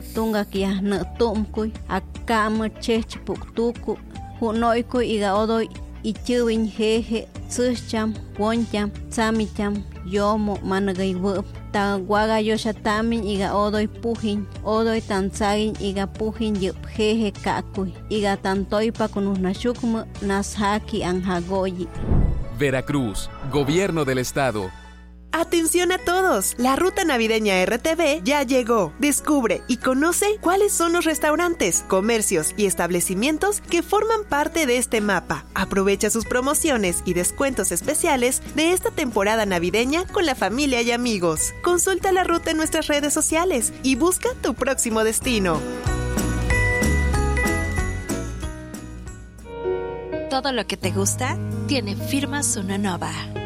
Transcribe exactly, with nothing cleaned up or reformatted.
tunga kia na tumkuy akama chechpuktuku hunoyku iga odoy ichiwin jeje tsucham woncham tsamicham yomo managaybup ta waga yoshatamin iga odoy pujin odoy tanzagin iga pujin yup jeje kakuy iga tantoypa kunusnashukma nashaki anjagoyi. Veracruz, Gobierno del Estado. ¡Atención a todos! La ruta navideña R T V ya llegó. Descubre y conoce cuáles son los restaurantes, comercios y establecimientos que forman parte de este mapa. Aprovecha sus promociones y descuentos especiales de esta temporada navideña con la familia y amigos. Consulta la ruta en nuestras redes sociales y busca tu próximo destino. Todo lo que te gusta tiene Firma Sononova.